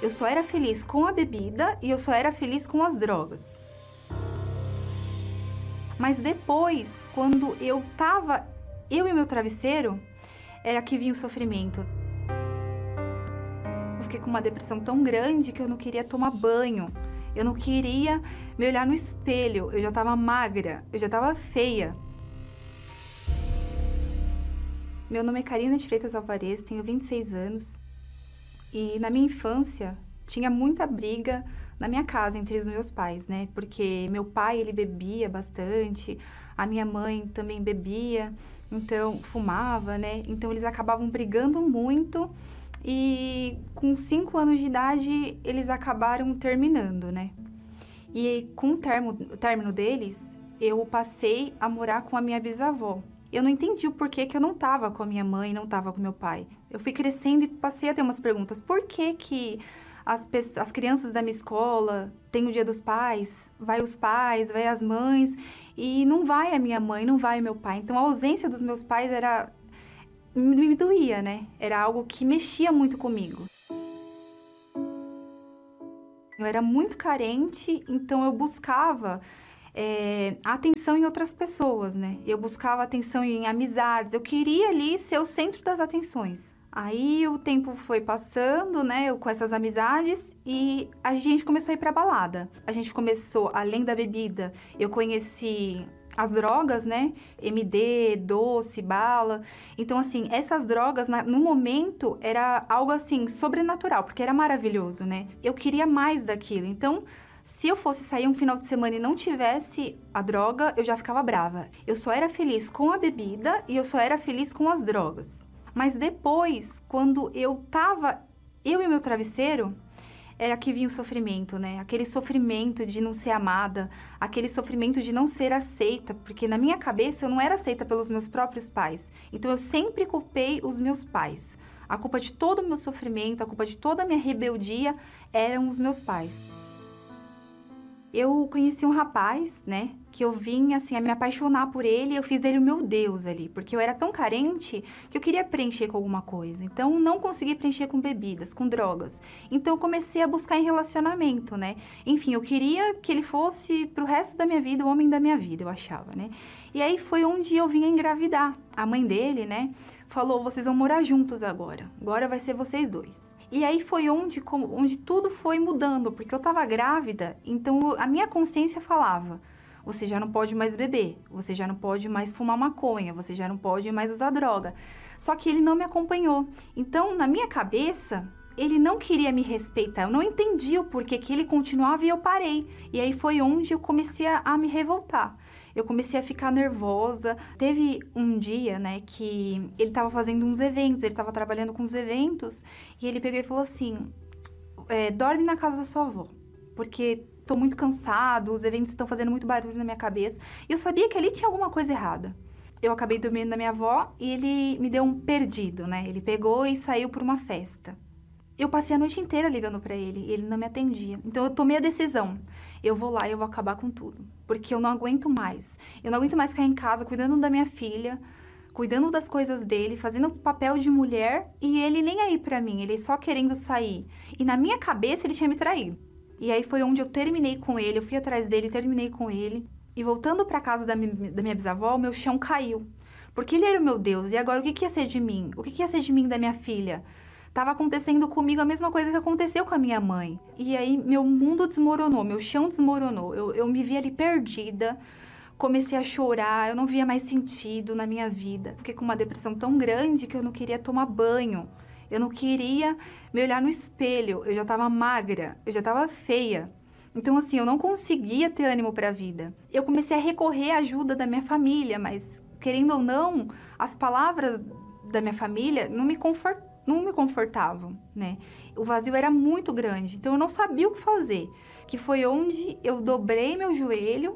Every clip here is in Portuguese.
Eu só era feliz com a bebida e eu só era feliz com as drogas. Mas depois, quando eu e o meu travesseiro, era que vinha o sofrimento. Eu fiquei com uma depressão tão grande que eu não queria tomar banho. Eu não queria me olhar no espelho. Eu já estava magra, eu já estava feia. Meu nome é Karina de Freitas Alvarez, tenho 26 anos. E na minha infância, tinha muita briga na minha casa entre os meus pais, né? Porque meu pai, ele bebia bastante, a minha mãe também bebia, então fumava, né? Então eles acabavam brigando muito e com 5 anos de idade eles acabaram terminando, né? E com o término deles, eu passei a morar com a minha bisavó. Eu não entendi o porquê que eu não estava com a minha mãe, não estava com meu pai. Eu fui crescendo e passei a ter umas perguntas. Por que as crianças da minha escola têm o Dia dos Pais? Vai os pais, vai as mães, e não vai a minha mãe, não vai o meu pai. Então a ausência dos meus pais me doía, né? Era algo que mexia muito comigo. Eu era muito carente, então eu buscava atenção em outras pessoas, né? Eu buscava atenção em amizades, eu queria ali ser o centro das atenções. Aí o tempo foi passando, né, eu com essas amizades, e a gente começou a ir pra balada. A gente começou, além da bebida, eu conheci as drogas, né, MD, doce, bala. Então, assim, essas drogas, no momento, era algo, assim, sobrenatural, porque era maravilhoso, né? Eu queria mais daquilo, então... Se eu fosse sair um final de semana e não tivesse a droga, eu já ficava brava. Eu só era feliz com a bebida e eu só era feliz com as drogas. Mas depois, quando eu e o meu travesseiro, era que vinha o sofrimento, né? Aquele sofrimento de não ser amada, aquele sofrimento de não ser aceita, porque na minha cabeça eu não era aceita pelos meus próprios pais. Então eu sempre culpei os meus pais. A culpa de todo o meu sofrimento, a culpa de toda a minha rebeldia eram os meus pais. Eu conheci um rapaz, né, que eu vim, assim, a me apaixonar por ele, eu fiz dele o meu Deus ali, porque eu era tão carente que eu queria preencher com alguma coisa, então não consegui preencher com bebidas, com drogas, então eu comecei a buscar em relacionamento, né, enfim, eu queria que ele fosse pro resto da minha vida, o homem da minha vida, eu achava, né, e aí foi onde eu vim a engravidar. A mãe dele, né, falou, vocês vão morar juntos agora vai ser vocês dois. E aí foi onde tudo foi mudando, porque eu tava grávida, então a minha consciência falava, você já não pode mais beber, você já não pode mais fumar maconha, você já não pode mais usar droga. Só que ele não me acompanhou. Então, na minha cabeça, ele não queria me respeitar, eu não entendi o porquê que ele continuava e eu parei. E aí foi onde eu comecei a me revoltar. Eu comecei a ficar nervosa. Teve um dia, né, que ele estava fazendo uns eventos, ele estava trabalhando com os eventos, e ele pegou e falou assim, dorme na casa da sua avó, porque tô muito cansado, os eventos estão fazendo muito barulho na minha cabeça. E eu sabia que ali tinha alguma coisa errada. Eu acabei dormindo na minha avó e ele me deu um perdido, né, ele pegou e saiu para uma festa. Eu passei a noite inteira ligando pra ele, ele não me atendia. Então eu tomei a decisão, eu vou lá e eu vou acabar com tudo, porque eu não aguento mais. Eu não aguento mais ficar em casa cuidando da minha filha, cuidando das coisas dele, fazendo o papel de mulher, e ele nem aí pra mim, ele só querendo sair. E na minha cabeça ele tinha me traído. E aí foi onde eu terminei com ele, eu fui atrás dele, terminei com ele. E voltando pra casa da minha bisavó, o meu chão caiu. Porque ele era o meu Deus, e agora o que ia ser de mim? O que ia ser de mim e da minha filha? Tava acontecendo comigo a mesma coisa que aconteceu com a minha mãe. E aí meu mundo desmoronou, meu chão desmoronou. Eu me vi ali perdida, comecei a chorar, eu não via mais sentido na minha vida. Fiquei com uma depressão tão grande que eu não queria tomar banho. Eu não queria me olhar no espelho, eu já tava magra, eu já tava feia. Então, assim, eu não conseguia ter ânimo pra vida. Eu comecei a recorrer à ajuda da minha família, mas, querendo ou não, as palavras da minha família não me confortavam, né? O vazio era muito grande, então eu não sabia o que fazer. Que foi onde eu dobrei meu joelho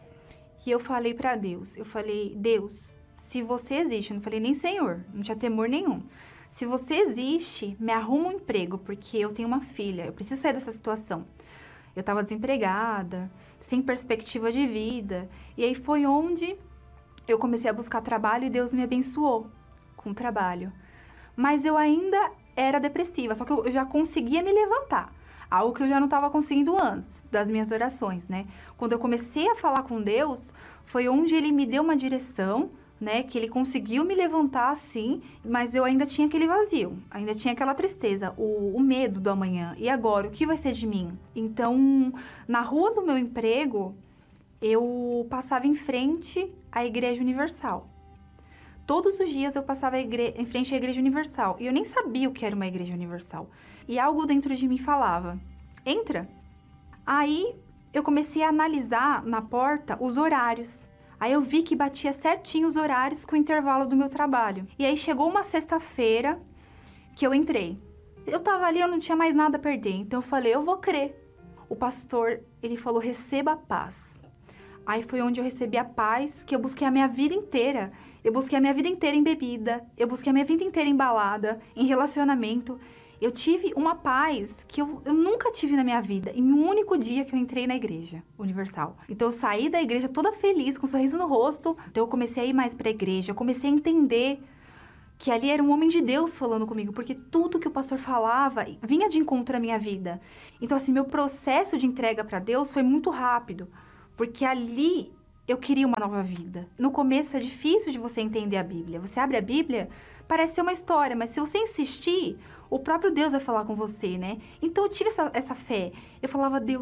e eu falei pra Deus. Eu falei, Deus, se você existe, eu não falei nem Senhor, não tinha temor nenhum. Se você existe, me arruma um emprego, porque eu tenho uma filha, eu preciso sair dessa situação. Eu tava desempregada, sem perspectiva de vida, e aí foi onde eu comecei a buscar trabalho e Deus me abençoou com o trabalho. Mas eu ainda era depressiva, só que eu já conseguia me levantar. Algo que eu já não estava conseguindo antes das minhas orações, né? Quando eu comecei a falar com Deus, foi onde ele me deu uma direção, né? Que ele conseguiu me levantar assim, mas eu ainda tinha aquele vazio, ainda tinha aquela tristeza, o medo do amanhã. E agora, o que vai ser de mim? Então, na rua do meu emprego, eu passava em frente à Igreja Universal. Todos os dias eu passava em frente à Igreja Universal. E eu nem sabia o que era uma Igreja Universal. E algo dentro de mim falava, entra. Aí eu comecei a analisar na porta os horários. Aí eu vi que batia certinho os horários com o intervalo do meu trabalho. E aí chegou uma sexta-feira que eu entrei. Eu tava ali, eu não tinha mais nada a perder. Então eu falei, eu vou crer. O pastor, ele falou, receba a paz. Aí foi onde eu recebi a paz que eu busquei a minha vida inteira. Eu busquei a minha vida inteira em bebida. Eu busquei a minha vida inteira em balada, em relacionamento. Eu tive uma paz que eu nunca tive na minha vida, em um único dia que eu entrei na Igreja Universal. Então eu saí da igreja toda feliz, com um sorriso no rosto. Então eu comecei a ir mais pra igreja, eu comecei a entender que ali era um homem de Deus falando comigo, porque tudo que o pastor falava vinha de encontro à minha vida. Então assim, meu processo de entrega para Deus foi muito rápido, porque ali eu queria uma nova vida. No começo é difícil de você entender a Bíblia. Você abre a Bíblia, parece ser uma história, mas se você insistir, o próprio Deus vai falar com você, né? Então eu tive essa fé. Eu falava, Deus,